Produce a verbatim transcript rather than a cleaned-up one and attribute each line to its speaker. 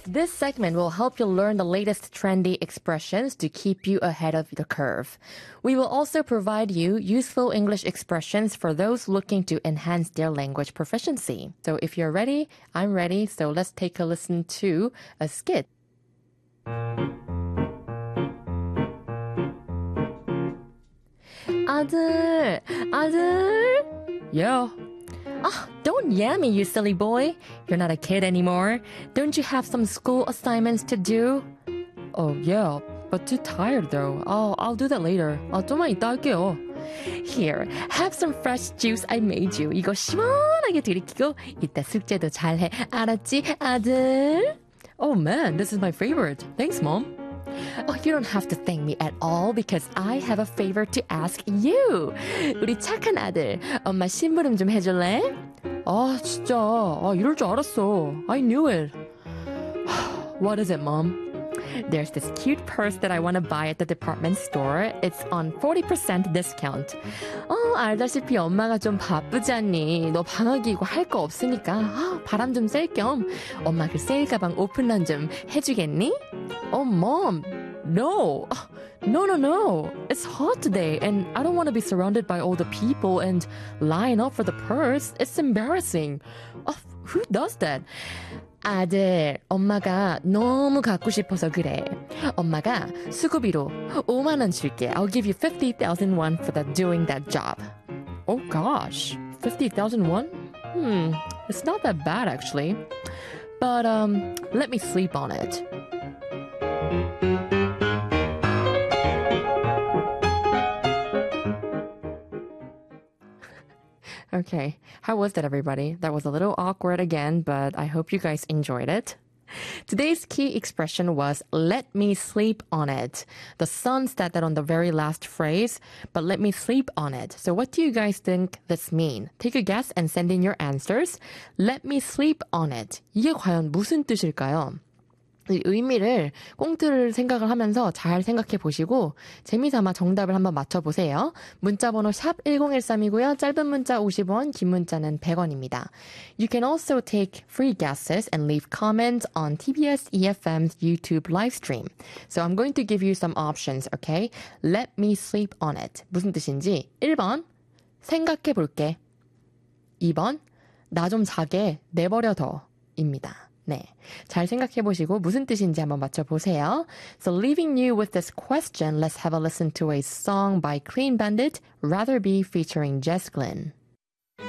Speaker 1: This segment will help you learn the latest trendy expressions to keep you ahead of the curve. We will also provide you useful English expressions for those looking to enhance their language proficiency. So if you're ready, I'm ready. So let's take a listen to a skit. 아들, 아들. Yeah. Ah, don't yam me, you silly boy. You're not a kid anymore. Don't you have some school assignments to do? Oh, yeah, but too tired though. Oh, I'll do that later. 아, 좀만 이따 할게요. Here, have some fresh juice I made you. 이거 시원하게 들이키고 이따 숙제도 잘해. 알았지, 아들? Oh man, this is my favorite. Thanks, Mom. Oh, you don't have to thank me at all because I have a favor to ask you. 우리 착한 아들, 엄마 심부름 좀 해줄래? 아, 진짜. 아, 이럴 줄 알았어. I knew it. What is it, Mom? There's this cute purse that I want to buy at the department store. It's on forty percent discount. 어, 알다시피 엄마가 좀 바쁘잖니. 너 방학이고 할 거 없으니까 아, 바람 좀 쐴 겸 엄마 그 세일 가방 오픈런 좀 해주겠니? Oh, Mom, no. No, no, no. It's hot today and I don't want to be surrounded by all the people and line up for the purse. It's embarrassing. Oh, who does that? 아들, 엄마가 너무 갖고 싶어서 그래. 엄마가 수고비로 오만 원 줄게. I'll give you fifty thousand won for that, doing that job. Oh gosh, fifty thousand won? Hmm, it's not that bad actually. But um, let me sleep on it. Okay, how was that, everybody? That was a little awkward again, but I hope you guys enjoyed it. Today's key expression was, let me sleep on it. The sun said that on the very last phrase, but let me sleep on it. So what do you guys think this means? Take a guess and send in your answers. Let me sleep on it. 이게 과연 무슨 뜻일까요? 이 의미를 꽁트를 생각을 하면서 잘 생각해 보시고 재미삼아 정답을 한번 맞춰보세요. 문자번호 샵 일공일삼이고요. 짧은 문자 오십 원, 긴 문자는 백 원입니다. You can also take free guesses and leave comments on 티비에스 이에프엠's YouTube live stream. So I'm going to give you some options, okay? Let me sleep on it. 무슨 뜻인지 일 번 생각해 볼게. 이 번 나 좀 자게 내버려 둬입니다. 네, 잘 생각해보시고 무슨 뜻인지 한번 맞춰보세요. So leaving you with this question, let's have a listen to a song by Clean Bandit, Rather Be featuring Jess Glynn.